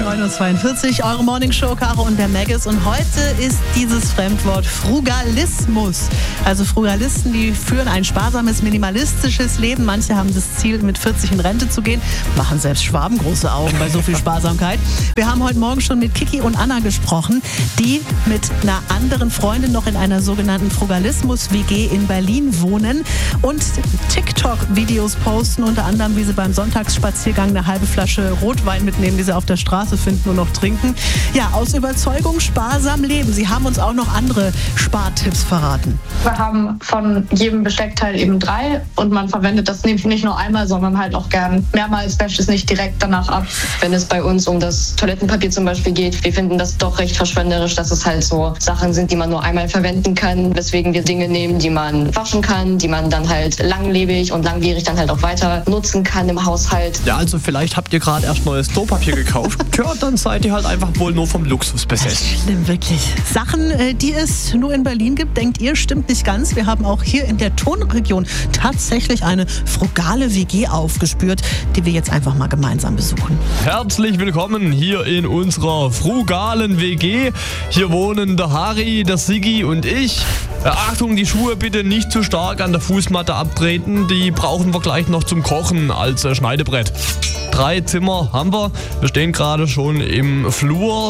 9.42 Uhr, eure Morningshow, Caro und der Maggis. Und heute ist dieses Fremdwort Frugalismus. Also Frugalisten, die führen ein sparsames, minimalistisches Leben. Manche haben das Ziel, mit 40 in Rente zu gehen. Machen selbst Schwaben große Augen bei so viel Sparsamkeit. Wir haben heute Morgen schon mit Kiki und Anna gesprochen, die mit einer anderen Freundin noch in einer sogenannten Frugalismus-WG in Berlin wohnen und TikTok-Videos posten, unter anderem, wie sie beim Sonntagsspaziergang eine halbe Flasche Rotwein mitnehmen, die sie auf der Straße finden und noch trinken. Ja, aus Überzeugung sparsam leben. Sie haben uns auch noch andere Spartipps verraten. Wir haben von jedem Besteckteil eben 3 und man verwendet das nicht nur einmal, sondern halt auch gern mehrmals, wäscht es nicht direkt danach ab. Wenn es bei uns um das Toilettenpapier zum Beispiel geht, wir finden das doch recht verschwenderisch, dass es halt so Sachen sind, die man nur einmal verwenden kann, weswegen wir Dinge nehmen, die man waschen kann, die man dann halt langlebig und langwierig dann halt auch weiter nutzen kann im Haushalt. Ja, also vielleicht habt ihr gerade erst neues Klopapier gekauft. Tja, dann seid ihr halt einfach wohl nur vom Luxus besessen. Schlimm, wirklich. Sachen, die es nur in Berlin gibt, denkt ihr, stimmt nicht ganz. Wir haben auch hier in der Tonregion tatsächlich eine frugale WG aufgespürt, die wir jetzt einfach mal gemeinsam besuchen. Herzlich willkommen hier in unserer frugalen WG. Hier wohnen der Harry, der Siggi und ich. Achtung, die Schuhe bitte nicht zu stark an der Fußmatte abtreten. Die brauchen wir gleich noch zum Kochen als Schneidebrett. 3 Zimmer haben wir. Wir stehen gerade schon im Flur,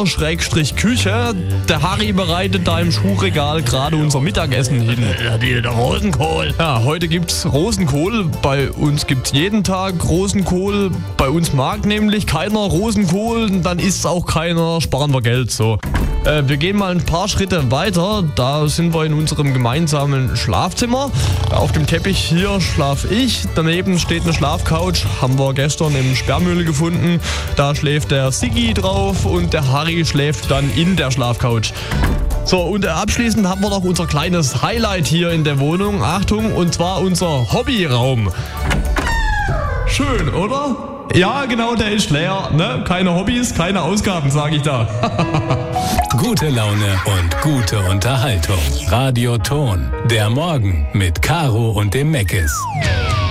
Küche. Der Harry bereitet da im Schuhregal gerade unser Mittagessen hin. Der Rosenkohl. Ja, heute gibt's Rosenkohl. Bei uns gibt's jeden Tag Rosenkohl. Bei uns mag nämlich keiner Rosenkohl. Dann isst auch keiner. Sparen wir Geld. So. Wir gehen mal ein paar Schritte weiter. Da sind wir in unserem gemeinsamen Schlafzimmer. Auf dem Teppich hier schlafe ich. Daneben steht eine Schlafcouch. Haben wir gestern im Sperrmüll gefunden. Da schläft der Siggi drauf und der Harry schläft dann in der Schlafcouch. So, und abschließend haben wir noch unser kleines Highlight hier in der Wohnung. Achtung, und zwar unser Hobbyraum. Schön, oder? Ja, genau, der ist leer. Ne? Keine Hobbys, keine Ausgaben, sage ich da. Gute Laune und gute Unterhaltung. Radio Ton. Der Morgen mit Caro und dem Maggis.